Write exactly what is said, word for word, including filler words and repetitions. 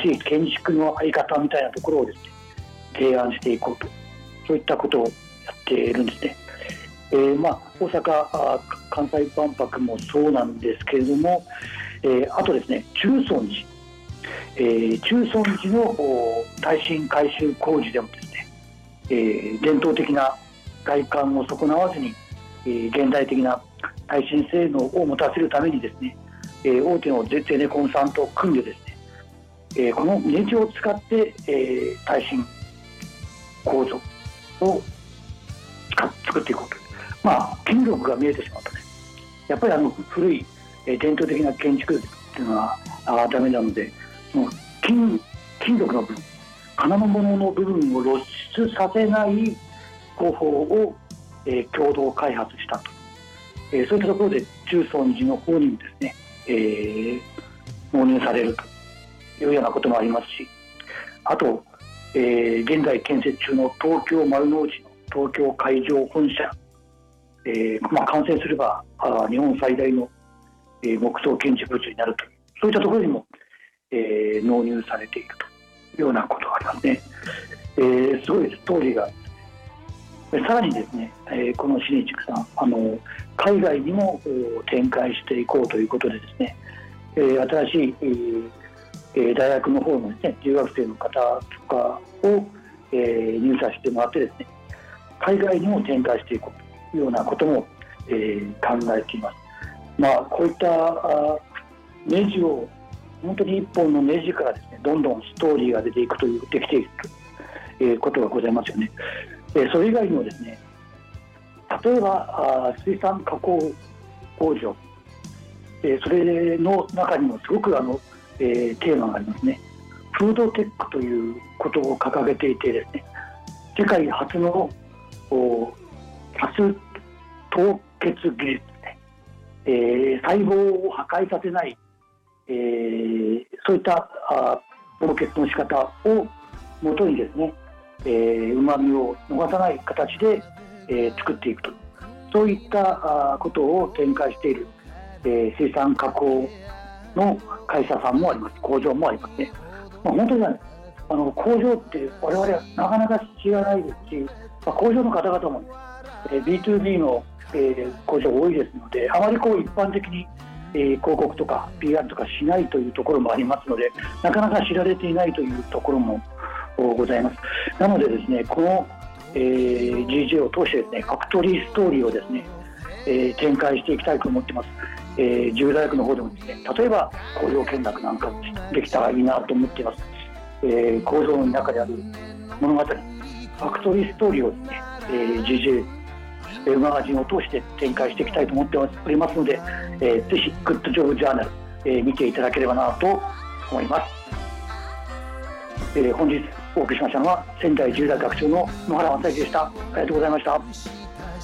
しい建築の在り方みたいなところをですね提案していこうと、そういったことをやっているんですね。えーまあ、大阪あ関西万博もそうなんですけれども、えー、あとですね中尊寺、えー、中尊寺の耐震改修工事でもですね、えー、伝統的な外観を損なわずに、えー、現代的な耐震性能を持たせるためにですね、えー、大手のゼネコンさんと組んでですね、えー、このネジを使って、えー、耐震構造を作っていこうと。まあ権力が見えてしまうとね、やっぱりあの古い、えー、伝統的な建築っていうのはあダメなので、その 金, 金属の部分、金の物の部分を露出させない工法を、えー、共同開発したと、えー、そういったところで中尊寺の方にもですね、えー、納入されるというようなこともありますし、あと、えー、現在建設中の東京丸の内の東京海上本社、えーまあ、完成すればあ日本最大の、えー、木造建築物になるという、そういったところにも、えー、納入されているというようなことがありますね。えー、すごいストーリーがさらにですね、えー、このシネチクさん、あの海外にも展開していこうということでですね、えー、新しい、えー、大学の方のですね、留学生の方とかを、えー、入社してもらってですね、海外にも展開していこうというようなことも、えー、考えています。まあ、こういったネジを本当に一本のネジからですね、どんどんストーリーが出ていくというできていくということがございますよね。それ以外にもですね、例えば水産加工工場、それの中にもすごくあの、えー、テーマがありますね。フードテックということを掲げていてですね、世界初の多数凍結技術ですね、えー、細胞を破壊させない、えー、そういった凍結の仕方をもとにですね、うまみを逃さない形で、えー、作っていくと、そういったあことを展開している、えー、水産加工の会社さんもあります。工場もありますね。まあ、本当に、ね、あの工場って我々はなかなか知らないですし、まあ、工場の方々も、ね、えー、ビーツービー の、えー、工場多いですので、あまりこう一般的に、えー、広告とか ピーアール とかしないというところもありますので、なかなか知られていないというところもございます。なのでですね、この、えー、ジージェー を通してですね、ファクトリーストーリーをですね、えー、展開していきたいと思っています。えー、自由大学の方でもですね、例えば工場見学なんかできたらいいなと思っています。えー、工場の中である物語、ファクトリーストーリーをですね、えー、ジージェー マガジンを通して展開していきたいと思っておりますので、えー、ぜひグッドジョブジャーナル、えー、見ていただければなと思います。えー、本日お送りしましたのは仙台自由大学長の野原正幸でした。ありがとうございました。